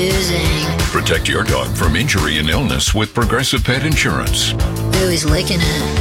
Protect your dog from injury and illness with Progressive Pet Insurance. Ooh, he's licking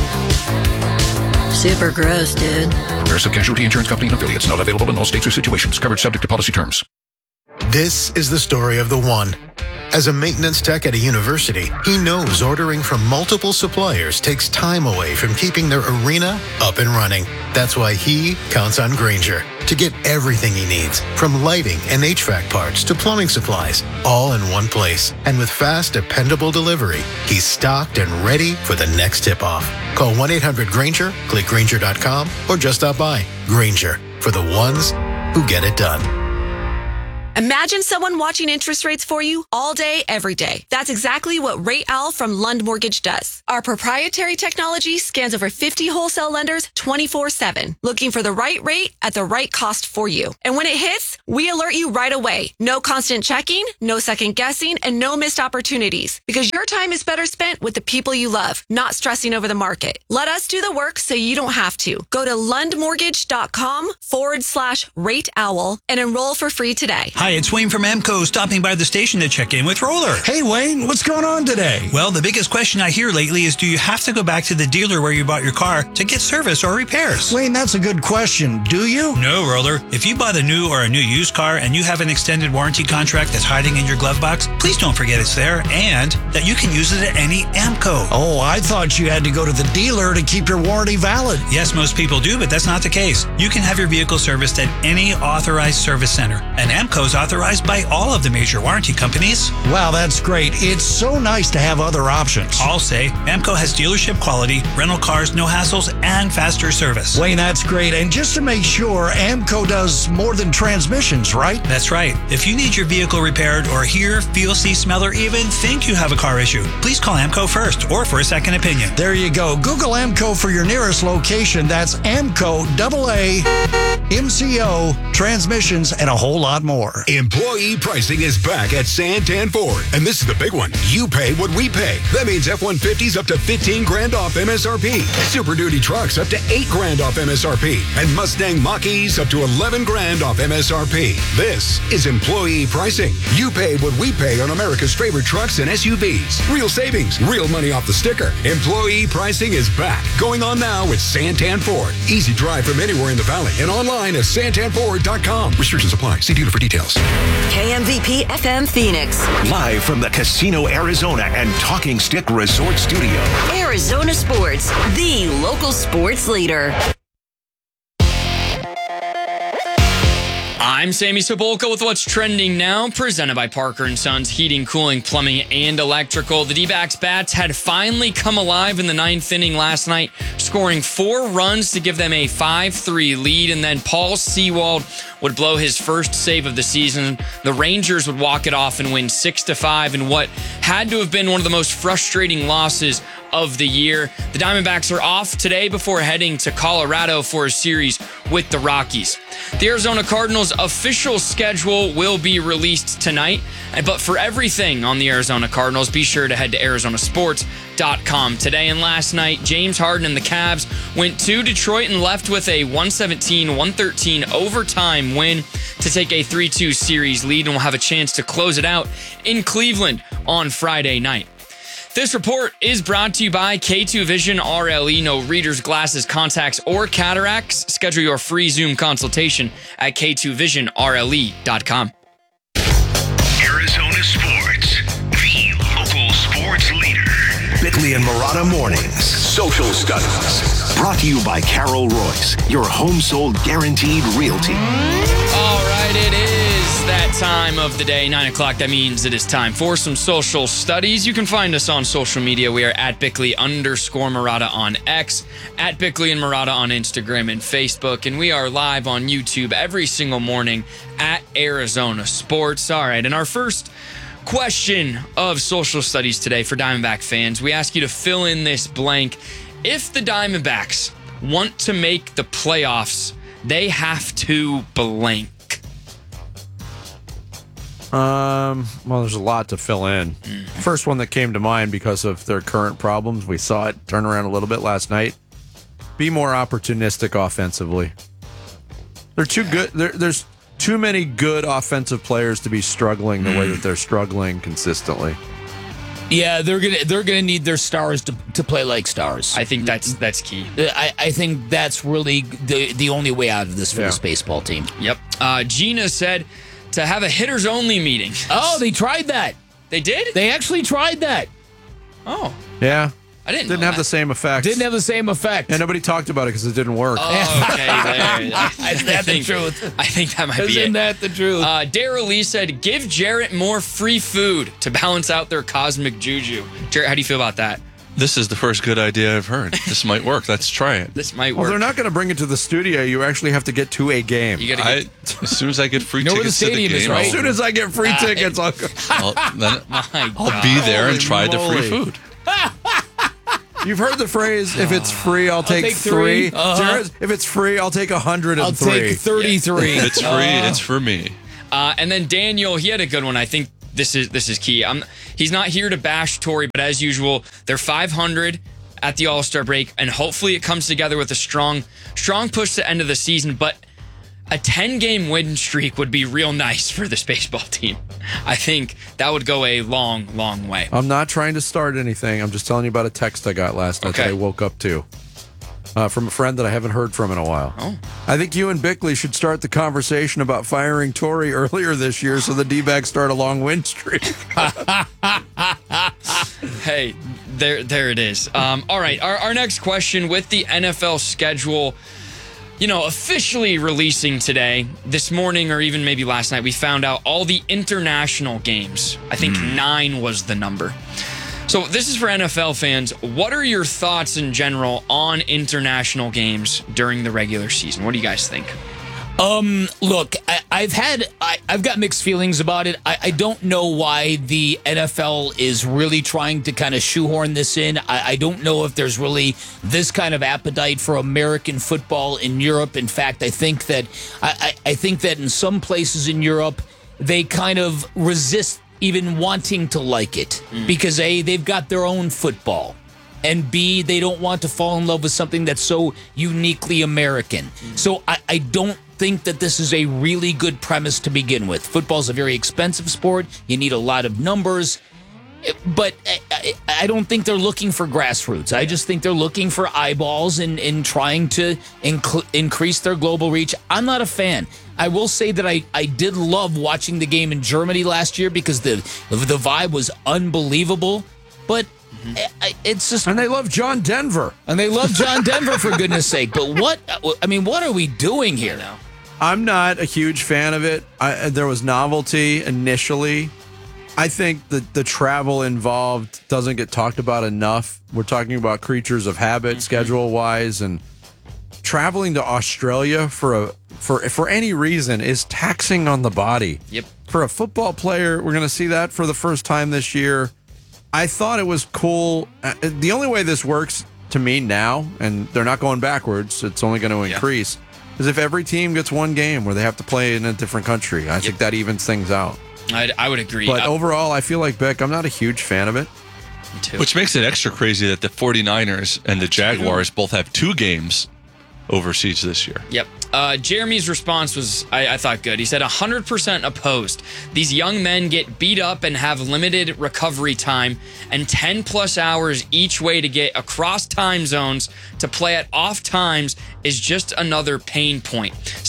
it. Super gross, dude. Progressive Casualty Insurance Company and affiliates. Not available in all states or situations. Coverage subject to policy terms. This is the story of the one. As a maintenance tech at a university, he knows ordering from multiple suppliers takes time away from keeping their arena up and running. That's why he counts on Grainger to get everything he needs, from lighting and HVAC parts to plumbing supplies, all in one place. And with fast, dependable delivery, he's stocked and ready for the next tip-off. Call 1-800-GRAINGER, click Grainger.com, or just stop by. Grainger, for the ones who get it done. Imagine someone watching interest rates for you all day, every day. That's exactly what Rate Owl from Lund Mortgage does. Our proprietary technology scans over 50 wholesale lenders 24/7, looking for the right rate at the right cost for you. And when it hits, we alert you right away. No constant checking, no second guessing, and no missed opportunities. Because your time is better spent with the people you love, not stressing over the market. Let us do the work so you don't have to. Go to lundmortgage.com/Rate Owl and enroll for free today. Hi, it's Wayne from AMCO stopping by the station to check in with Roller. Hey, Wayne, what's going on today? Well, the biggest question I hear lately is, do you have to go back to the dealer where you bought your car to get service or repairs? Wayne, that's a good question. Do you? No, Roller. If you bought a new or a new used car and you have an extended warranty contract that's hiding in your glove box, please don't forget it's there and that you can use it at any AMCO. Oh, I thought you had to go to the dealer to keep your warranty valid. Yes, most people do, but that's not the case. You can have your vehicle serviced at any authorized service center, and AMCO is authorized by all of the major warranty companies. Wow, that's great. It's so nice to have other options. I'll say AMCO has dealership quality, rental cars, no hassles, and faster service. Wayne, that's great. And just to make sure, AMCO does more than transmissions, right? That's right. If you need your vehicle repaired or hear, feel, see, smell, or even think you have a car issue, please call AMCO first or for a second opinion. There you go. Google AMCO for your nearest location. That's AMCO, AA, MCO, transmissions, and a whole lot more. Employee pricing is back at Santan Ford, and this is the big one. You pay what we pay. That means F-150s up to $15,000 off MSRP, Super Duty trucks up to $8,000 off MSRP, and Mustang Mach-E's up to $11,000 off MSRP. This is employee pricing. You pay what we pay on America's favorite trucks and SUVs. Real savings, real money off the sticker. Employee pricing is back. Going on now with Santan Ford. Easy drive from anywhere in the valley and online at santanford.com. Restrictions apply. See dealer for details. KMVP FM Phoenix. Live from the Casino Arizona and Talking Stick Resort Studio. Arizona Sports, the local sports leader. I'm Sammy Sobolka with what's trending now, presented by Parker & Sons Heating, Cooling, Plumbing, and Electrical. The D-backs bats had finally come alive in the ninth inning last night, scoring 4 runs to give them a 5-3 lead, and then Paul Sewald would blow his first save of the season. The Rangers would walk it off and win 6-5 in what had to have been one of the most frustrating losses of the year. The Diamondbacks are off today before heading to Colorado for a series with the Rockies. The Arizona Cardinals' official schedule will be released tonight, but for everything on the Arizona Cardinals, be sure to head to arizonasports.com today. And last night, James Harden and the Cavs went to Detroit and left with a 117-113 overtime win to take a 3-2 series lead, and will have a chance to close it out in Cleveland on Friday night. This report is brought to you by K2 Vision RLE. No readers, glasses, contacts, or cataracts. Schedule your free Zoom consultation at k2visionrle.com. Arizona Sports, the local sports leader. Bickley and Marotta Mornings, Social Studies. Brought to you by Carol Royce, your home sold guaranteed realty. All right, it is that time of the day, 9 o'clock. That means it is time for some social studies. You can find us on social media. We are at Bickley_Marotta on X, at Bickley and Marotta on Instagram and Facebook, and we are live on YouTube every single morning at Arizona Sports. All right, and our first question of social studies today for Diamondback fans, we ask you to fill in this blank. If the Diamondbacks want to make the playoffs, they have to blank. Well, there's a lot to fill in. First one that came to mind because of their current problems, we saw it turn around a little bit last night. Be more opportunistic offensively. They're too good. There's too many good offensive players to be struggling the way that they're struggling consistently. Yeah, they're gonna need their stars to play like stars. I think that's key. I think that's really the only way out of this for this baseball team. Yep. Gina said to have a hitters only meeting. Oh, they tried that. They did? They actually tried that. Oh. Yeah. I didn't have the same effect. Didn't have the same effect. And nobody talked about it because it didn't work. Oh, okay. Isn't that the truth? I think that might be it. Isn't that the truth? Daryl Lee said, give Jarrett more free food to balance out their cosmic juju. Jarrett, how do you feel about that? This is the first good idea I've heard. This might work. Let's try it. This might Well, work. they're not going to bring it to the studio. You actually have to get to a game. You gotta As soon as I get free You know where tickets the to the stadium is, game, right? As soon as I get free tickets, I'll go. I'll be there and try the free food. You've heard the phrase, if it's free, I'll take three. Jared, if it's free, I'll take 103. I'll take 33. If it's free, it's for me. And then Daniel, he had a good one. I think this is key. He's not here to bash Torrey, but as usual, they're 500 at the All-Star break, and hopefully it comes together with a strong push to the end of the season. But a 10-game win streak would be real nice for this baseball team. I think that would go a long, long way. I'm not trying to start anything. I'm just telling you about a text I got last night that I woke up to from a friend that I haven't heard from in a while. Oh. I think you and Bickley should start the conversation about firing Torrey earlier this year so the D-backs start a long win streak. Hey, there it is. All right, our next question with the NFL schedule, officially releasing today, this morning, or even maybe last night, we found out all the international games. I think 9 was the number. So this is for NFL fans. What are your thoughts in general on international games during the regular season? What do you guys think? Look, I've got mixed feelings about it. I don't know why the NFL is really trying to kind of shoehorn this in. I don't know if there's really this kind of appetite for American football in Europe. In fact, I think that in some places in Europe, they kind of resist even wanting to like it because A, they've got their own football. And B, they don't want to fall in love with something that's so uniquely American. So I don't think that this is a really good premise to begin with. Football's a very expensive sport. You need a lot of numbers. But I don't think they're looking for grassroots. I just think they're looking for eyeballs and trying to increase their global reach. I'm not a fan. I will say that I did love watching the game in Germany last year because the vibe was unbelievable. But it's just... And they love John Denver. For goodness sake. But what are we doing here now? I'm not a huge fan of it. There was novelty initially. I think that the travel involved doesn't get talked about enough. We're talking about creatures of habit, schedule-wise, and traveling to Australia for any reason is taxing on the body. Yep. For a football player, we're going to see that for the first time this year. I thought it was cool. The only way this works to me now, and they're not going backwards, it's only going to increase, is if every team gets one game where they have to play in a different country. I think that evens things out. I would agree. But overall, I feel like, Beck, I'm not a huge fan of it. Me too. Which makes it extra crazy that the 49ers and the Jaguars both have 2 games overseas this year. Yep. Jeremy's response was, I thought, good. He said 100% opposed. These young men get beat up and have limited recovery time and 10 plus hours each way to get across time zones to play at off times is just another pain point. A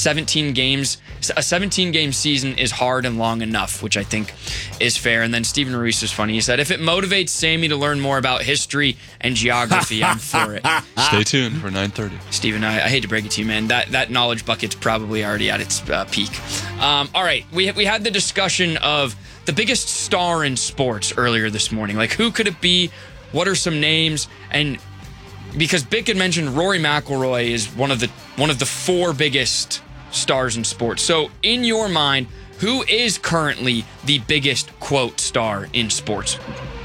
17-game season is hard and long enough, which I think is fair. And then Stephen Ruiz was funny. He said, if it motivates Sammy to learn more about history and geography, I'm for it. Stay tuned for 9:30. Stephen, I hate to break it to you, man. That knowledge bucket's probably already at its peak. All right, we had the discussion of the biggest star in sports earlier this morning. Like, who could it be? What are some names? And because Bick had mentioned Rory McIlroy is one of the 4 biggest stars in sports. So, in your mind, who is currently the biggest, quote, star in sports?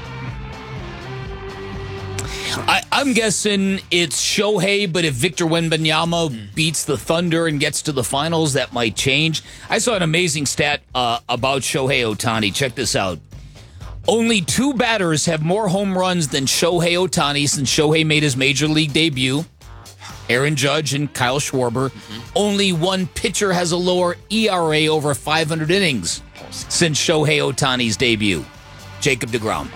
I'm guessing it's Shohei, but if Victor Wembanyama beats the Thunder and gets to the finals, that might change. I saw an amazing stat about Shohei Ohtani. Check this out. Only 2 batters have more home runs than Shohei Ohtani since Shohei made his major league debut. Aaron Judge and Kyle Schwarber. Only one pitcher has a lower ERA over 500 innings since Shohei Ohtani's debut. Jacob deGrom.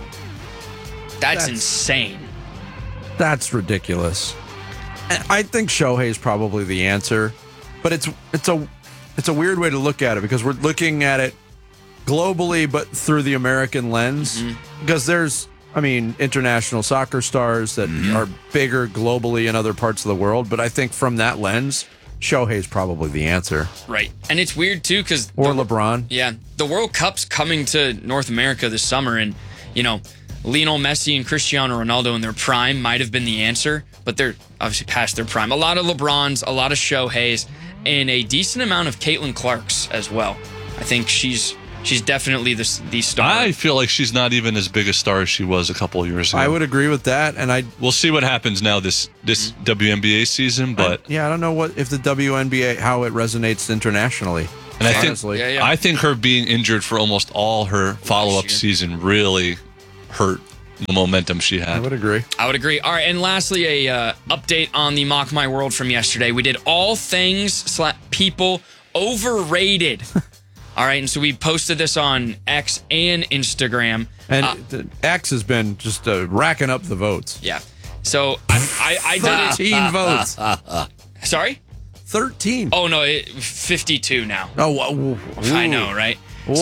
That's insane. That's ridiculous. And I think Shohei is probably the answer, but it's a weird way to look at it because we're looking at it globally, but through the American lens. Because there's, international soccer stars that are bigger globally in other parts of the world, but I think from that lens, Shohei is probably the answer. Right. And it's weird, too, because... Or LeBron. Yeah. The World Cup's coming to North America this summer, and, Lionel Messi and Cristiano Ronaldo in their prime might have been the answer, but they're obviously past their prime. A lot of LeBrons, a lot of Shoheis, and a decent amount of Caitlin Clark's as well. I think she's definitely the star. I feel like she's not even as big a star as she was a couple of years ago. I would agree with that, and we'll see what happens now this WNBA season, but I don't know if the WNBA how it resonates internationally. And honestly. I think her being injured for almost all her follow-up season really hurt the momentum she had. I would agree. All right, and lastly, a update on the Mock My World from yesterday. We did all things people overrated. All right, and so we posted this on X and Instagram. And X has been just racking up the votes. Yeah. So I did 13 votes. Sorry? 13. Oh, no, 52 now. Oh, I know, right?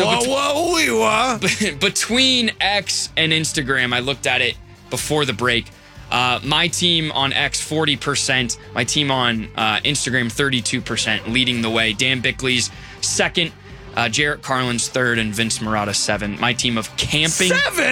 So between X and Instagram, I looked at it before the break. My team on X, 40%. My team on Instagram, 32%, leading the way. Dan Bickley's second. Jarrett Carlin's third, and Vince Marotta 7. My team of camping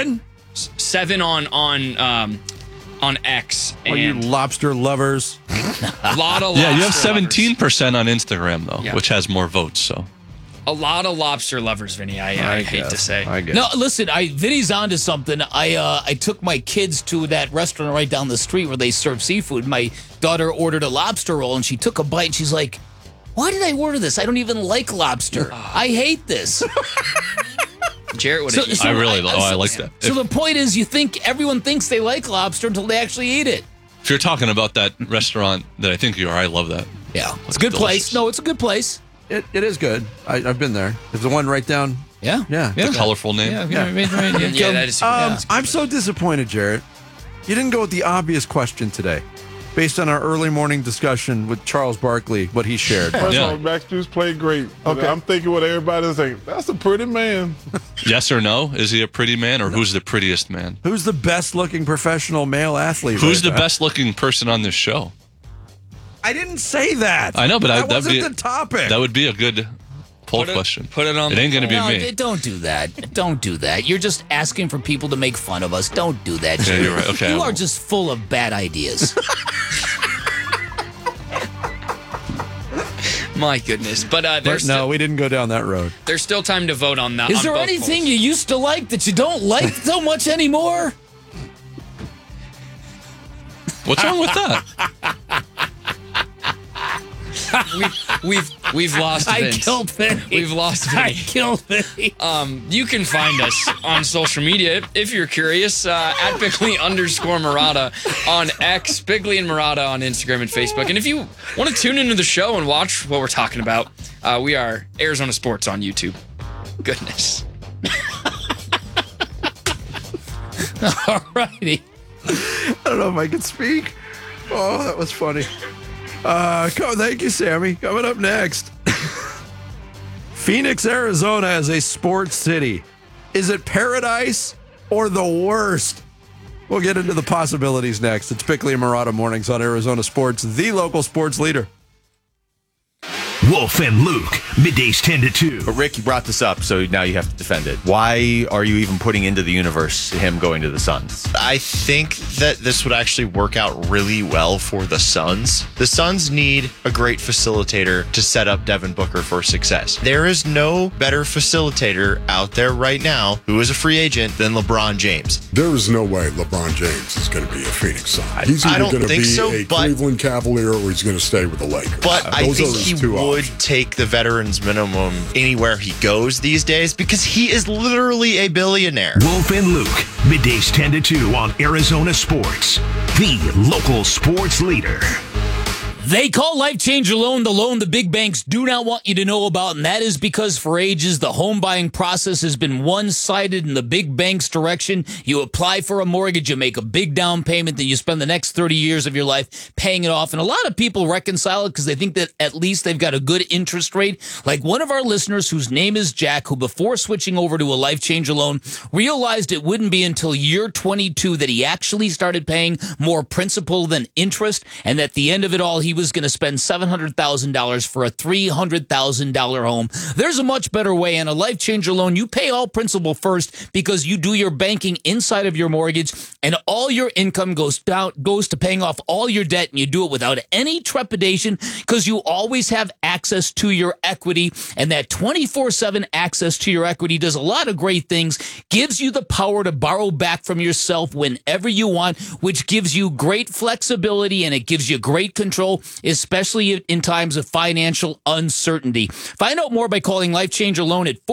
7 on X. Are you lobster lovers? A lot of lobster you have 17% lovers. on Instagram though, which has more votes. So a lot of lobster lovers, Vinny. I hate to say. I guess. No, listen, Vinny's onto something. I took my kids to that restaurant right down the street where they serve seafood. My daughter ordered a lobster roll, and she took a bite, and she's like, "Why did I order this? I don't even like lobster. I hate this." Jarrett would have eaten. I like that. So the point is, everyone thinks they like lobster until they actually eat it. If you're talking about that restaurant that I think you are, I love that. Yeah, it's a good place. No, it's a good place. It is good. I've been there. There's the one right down. Yeah. The colorful name. Yeah, that is. I'm so disappointed, Jarrett. You didn't go with the obvious question today. Based on our early morning discussion with Charles Barkley, what he shared. First of all, Max Juice played great. Okay. I'm thinking what everybody's thinking. That's a pretty man. Yes or no? Is he a pretty man, or who's the prettiest man? Who's the best-looking professional male athlete? Who's the best-looking person on this show? I didn't say that. I know, but that wasn't the topic. That would be a good poll question. Put it on. It ain't going to be No, me. don't do that. Don't do that. You're just asking for people to make fun of us. Don't do that. Yeah, you're right. Okay, you are just full of bad ideas. My goodness. But we didn't go down that road. There's still time to vote on that. Is there anything you used to like that you don't like so much anymore? What's wrong with that? We've lost Vince. I killed Vinny. We've lost Vinny. I killed Vinny. You can find us on social media if you're curious at Bickley_Marotta on X, Bickley and Marotta on Instagram and Facebook. And if you want to tune into the show and watch what we're talking about, we are Arizona Sports on YouTube. Goodness. All righty. I don't know if I can speak. Oh, that was funny. Thank you, Sammy. Coming up next. Phoenix, Arizona as a sports city. Is it paradise or the worst? We'll get into the possibilities next. It's Bickley and Marotta Mornings on Arizona Sports, the local sports leader. Wolf and Luke, middays 10 to 2. But Rick, you brought this up, so now you have to defend it. Why are you even putting into the universe him going to the Suns? I think that this would actually work out really well for the Suns. The Suns need a great facilitator to set up Devin Booker for success. There is no better facilitator out there right now who is a free agent than LeBron James. There is no way LeBron James is going to be a Phoenix Sun. He's either going to be a Cleveland Cavalier or he's going to stay with the Lakers. But I think he would take the veterans minimum anywhere he goes these days because he is literally a billionaire. Wolf and Luke, middays 10 to 2 on Arizona Sports, the local sports leader. They call Life Changer Loan the loan the big banks do not want you to know about, and that is because for ages, the home buying process has been one-sided in the big bank's direction. You apply for a mortgage, you make a big down payment, then you spend the next 30 years of your life paying it off. And a lot of people reconcile it because they think that at least they've got a good interest rate. Like one of our listeners whose name is Jack, who before switching over to a Life Changer Loan, realized it wouldn't be until year 22 that he actually started paying more principal than interest, and at the end of it all, he was going to spend $700,000 for a $300,000 home. There's a much better way. In a Life Changer Loan, you pay all principal first because you do your banking inside of your mortgage, and all your income goes to paying off all your debt, and you do it without any trepidation because you always have access to your equity, and that 24/7 access to your equity does a lot of great things, gives you the power to borrow back from yourself whenever you want, which gives you great flexibility and it gives you great control, especially in times of financial uncertainty. Find out more by calling Life Changer Loan at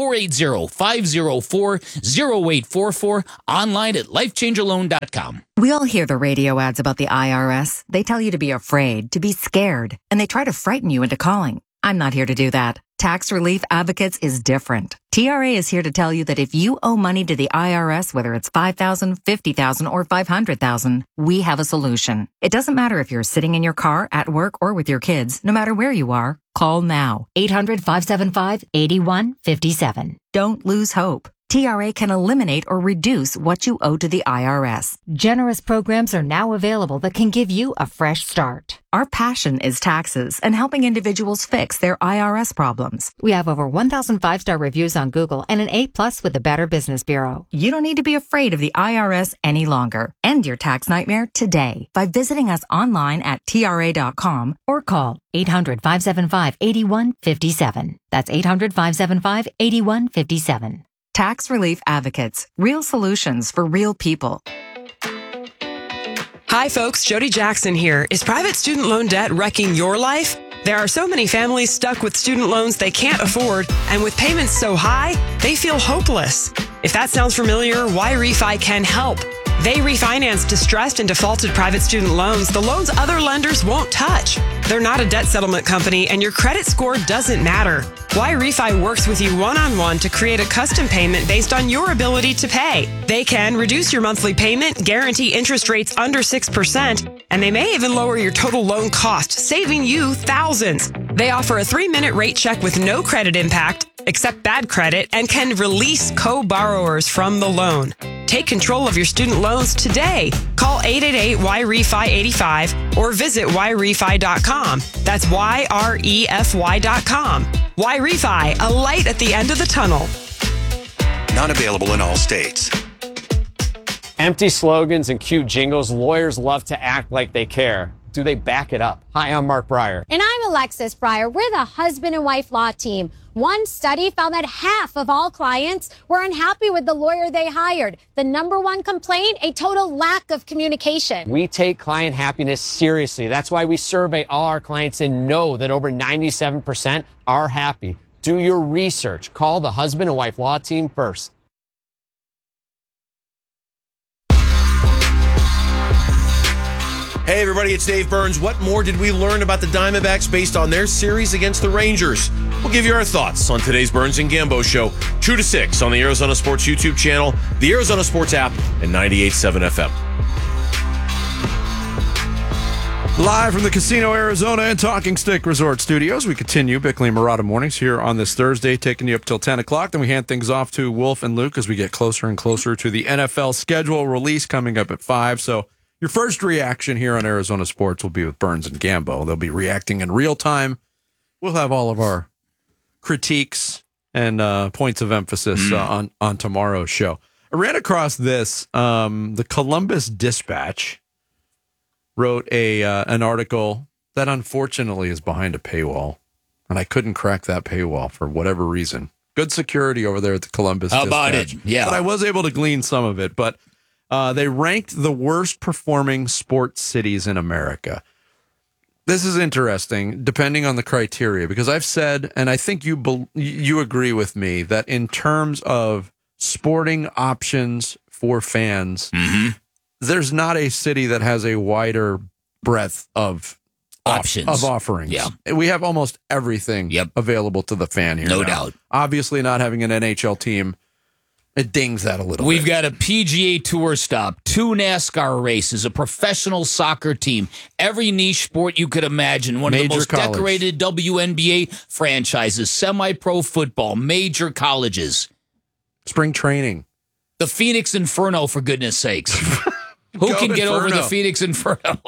480-504-0844, online at lifechangerloan.com. We all hear the radio ads about the IRS. They tell you to be afraid, to be scared, and they try to frighten you into calling. I'm not here to do that. Tax Relief Advocates is different. TRA is here to tell you that if you owe money to the IRS, whether it's $5,000, $50,000, or $500,000, we have a solution. It doesn't matter if you're sitting in your car, at work, or with your kids. No matter where you are, call now. 800-575-8157. Don't lose hope. TRA can eliminate or reduce what you owe to the IRS. Generous programs are now available that can give you a fresh start. Our passion is taxes and helping individuals fix their IRS problems. We have over 1,000 5-star reviews on Google and an A+ with the Better Business Bureau. You don't need to be afraid of the IRS any longer. End your tax nightmare today by visiting us online at TRA.com or call 800-575-8157. That's 800-575-8157. Tax Relief Advocates. Real solutions for real people. Hi, folks. Jody Jackson here. Is private student loan debt wrecking your life? There are so many families stuck with student loans they can't afford, and with payments so high, they feel hopeless. If that sounds familiar, YRefi can help. They refinance distressed and defaulted private student loans the loans other lenders won't touch. They're not a debt settlement company, and your credit score doesn't matter. YRefi works with you one-on-one to create a custom payment based on your ability to pay. They can reduce your monthly payment, guarantee interest rates under 6%, and they may even lower your total loan cost, saving you thousands. They offer a 3-minute rate check with no credit impact, accept bad credit, and can release co-borrowers from the loan. Take control of your student loans today. Call 888-YREFI-85 or visit YRefi.com. That's YREFY.com. YRefi, a light at the end of the tunnel. Not available in all states. Empty slogans and cute jingles, lawyers love to act like they care. Do they back it up? Hi, I'm Mark Breyer. And I'm Alexis Breyer. We're the husband and wife law team. One study found that half of all clients were unhappy with the lawyer they hired. The number one complaint, a total lack of communication. We take client happiness seriously. That's why we survey all our clients and know that over 97% are happy. Do your research. Call the husband and wife law team first. Hey everybody, it's Dave Burns. What more did we learn about the Diamondbacks based on their series against the Rangers? We'll give you our thoughts on today's Burns and Gambo show, 2 to 6 on the Arizona Sports YouTube channel, the Arizona Sports app, and 98.7 FM. Live from the Casino Arizona and Talking Stick Resort Studios, we continue Bickley and Murata mornings here on this Thursday, taking you up till 10 o'clock. Then we hand things off to Wolf and Luke as we get closer and closer to the NFL schedule release coming up at 5. So your first reaction here on Arizona Sports will be with Burns and Gambo. They'll be reacting in real time. We'll have all of our critiques and points of emphasis on tomorrow's show. I ran across this. The Columbus Dispatch wrote an article that unfortunately is behind a paywall, and I couldn't crack that paywall for whatever reason. Good security over there at the Columbus Dispatch. How about it? Yeah. But I was able to glean some of it, but they ranked the worst performing sports cities in America. This is interesting, depending on the criteria, because I've said, and I think you agree with me, that in terms of sporting options for fans, there's not a city that has a wider breadth of options of offerings. Yeah. We have almost everything available to the fan here. No now. doubt. Obviously, not having an NHL team, it dings that a little We've bit. got a PGA Tour stop, 2 NASCAR races, a professional soccer team, every niche sport you could imagine, one of the most decorated WNBA franchises, semi-pro football, major colleges. Spring training. The Phoenix Inferno, for goodness sakes. Who can get over the Phoenix Inferno?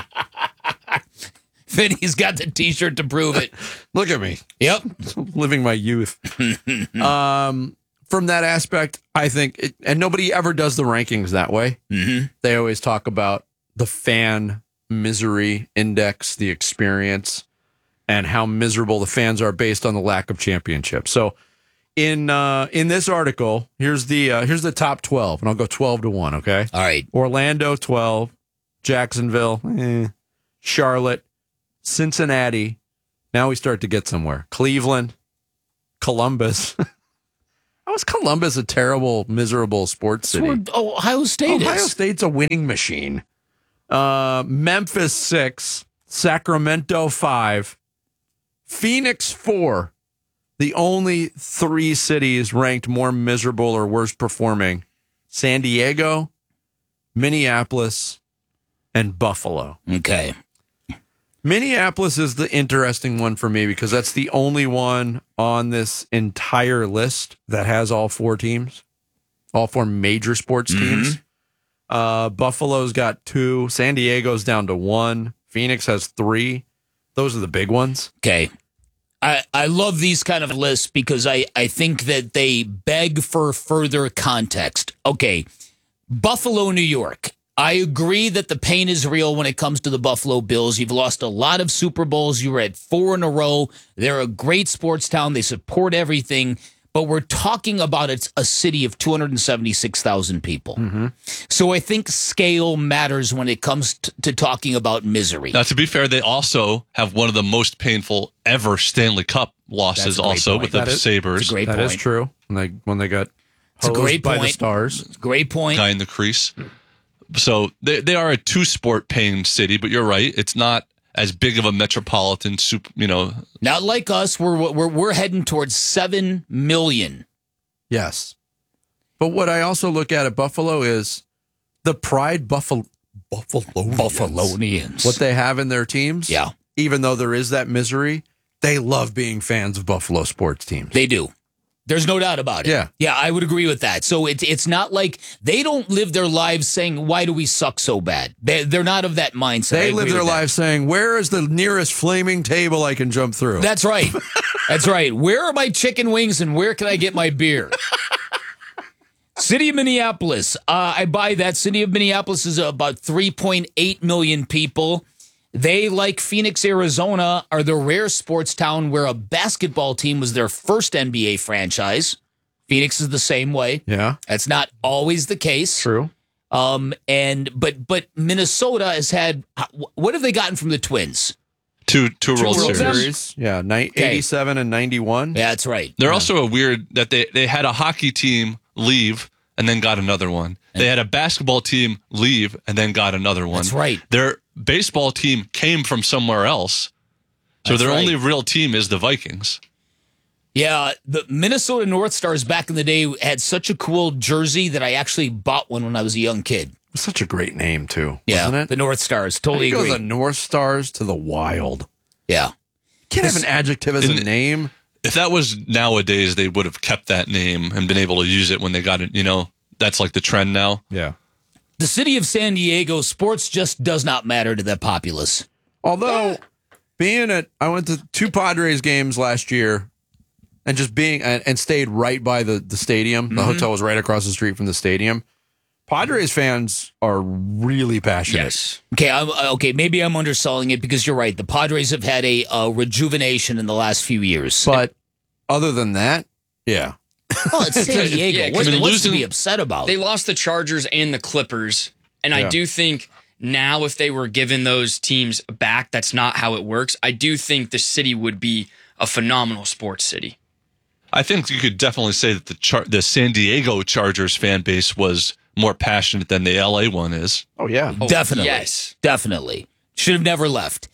Vinny's got the T-shirt to prove it. Look at me. Yep. Living my youth. From that aspect, I think, and nobody ever does the rankings that way. Mm-hmm. They always talk about the fan misery index, the experience, and how miserable the fans are based on the lack of championships. So in this article, here's the top 12, and I'll go 12 to 1, okay? All right. Orlando, 12. Jacksonville, Charlotte, Cincinnati. Now we start to get somewhere. Cleveland, Columbus. How is Columbus a terrible, miserable sports city? That's where Ohio State is. Ohio State's a winning machine. Memphis, 6. Sacramento, 5. Phoenix, 4. The only 3 cities ranked more miserable or worse performing: San Diego, Minneapolis, and Buffalo. Okay. Minneapolis is the interesting one for me because that's the only one on this entire list that has all 4 teams, all 4 major sports teams. Buffalo's got 2. San Diego's down to 1. Phoenix has 3. Those are the big ones. Okay. I love these kind of lists because I think that they beg for further context. Okay. Buffalo, New York. I agree that the pain is real when it comes to the Buffalo Bills. You've lost a lot of Super Bowls. You were at 4 in a row. They're a great sports town. They support everything. But we're talking about a city of 276,000 people. So I think scale matters when it comes to talking about misery. Now, to be fair, they also have one of the most painful ever Stanley Cup losses also with the Sabres. That's a great point. That is true. When they got It's a great by point. the Stars. It's a great point. Guy in the crease. So they are a 2-sport pain city, but you're right. It's not as big of a metropolitan, Not like us. We're heading towards 7 million. Yes. But what I also look at Buffalo is the pride Buffalonians. What they have in their teams. Yeah. Even though there is that misery, they love being fans of Buffalo sports teams. They do. There's no doubt about it. Yeah. Yeah, I would agree with that. So it's not like they don't live their lives saying, why do we suck so bad? They're not of that mindset. They live their lives saying, where is the nearest flaming table I can jump through? That's right. That's right. Where are my chicken wings and where can I get my beer? City of Minneapolis. I buy that. City of Minneapolis is about 3.8 million people. They, like Phoenix, Arizona, are the rare sports town where a basketball team was their first NBA franchise. Phoenix is the same way. Yeah. That's not always the case. True. But Minnesota has had, what have they gotten from the Twins? Two World Series. Yeah, 87 and 91. Yeah, that's right. They're also a weird that they had a hockey team leave and then got another one. They had a basketball team leave and then got another one. That's right. Their baseball team came from somewhere else. So That's their right. only real team is the Vikings. Yeah, the Minnesota North Stars back in the day had such a cool jersey that I actually bought one when I was a young kid. Such a great name, too. Yeah, wasn't it? the North Stars. Totally It goes agree. the North Stars to the Wild. Yeah. Can't have an adjective as a name. If that was nowadays, they would have kept that name and been able to use it when they got it. That's like the trend now. Yeah. The city of San Diego, sports just does not matter to that populace. Although, I went to 2 Padres games last year and just and stayed right by the stadium. The hotel was right across the street from the stadium. Padres fans are really passionate. Yes. Okay, maybe I'm underselling it because you're right. The Padres have had a rejuvenation in the last few years. But other than that, yeah. Well, it's San Diego. Yeah, What's to be upset about? They lost the Chargers and the Clippers. And I do think now if they were given those teams back, that's not how it works. I do think the city would be a phenomenal sports city. I think you could definitely say that the San Diego Chargers fan base was more passionate than the LA one is. Oh, yeah. Definitely. Yes. Definitely. Should have never left.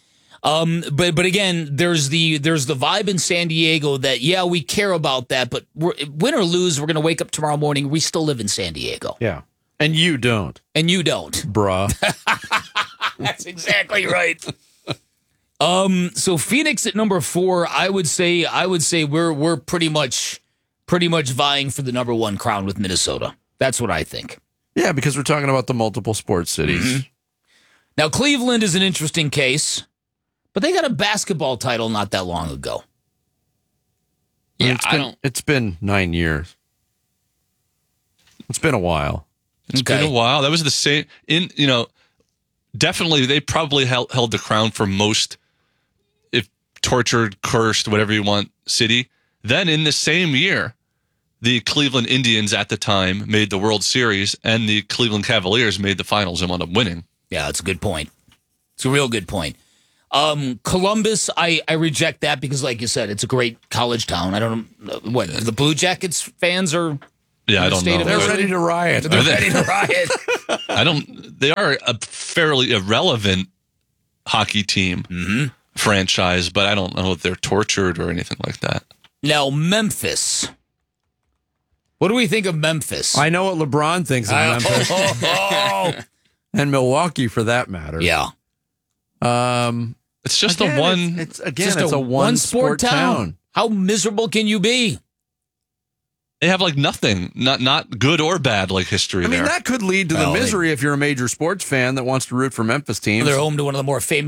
But again, there's the vibe in San Diego that, yeah, we care about that, but win or lose, we're going to wake up tomorrow morning. We still live in San Diego. Yeah. And you don't. Bruh. That's exactly right. So Phoenix at number 4, I would say we're pretty much vying for the number 1 crown with Minnesota. That's what I think. Yeah, because we're talking about the multiple sports cities. Mm-hmm. Now, Cleveland is an interesting case, but they got a basketball title not that long ago. Yeah, It's been 9 years. It's been a while. It's been a while. That was the same. Definitely, they probably held the crown for most, if tortured, cursed, whatever you want, city. Then in the same year, the Cleveland Indians at the time made the World Series, and the Cleveland Cavaliers made the finals and wound up winning. Yeah, that's a good point. It's a real good point. Columbus, I reject that because, like you said, it's a great college town. I don't know what the Blue Jackets fans are. Yeah, I don't know. They're ready to riot. They are a fairly irrelevant hockey team franchise, but I don't know if they're tortured or anything like that. Now, Memphis. What do we think of Memphis? I know what LeBron thinks of Memphis. And Milwaukee, for that matter. Yeah. It's just again, a one. It's a one sport town. How miserable can you be? They have like nothing, not good or bad, like history. I mean, that could lead to the misery if you're a major sports fan that wants to root for Memphis teams. They're home to one of the more famous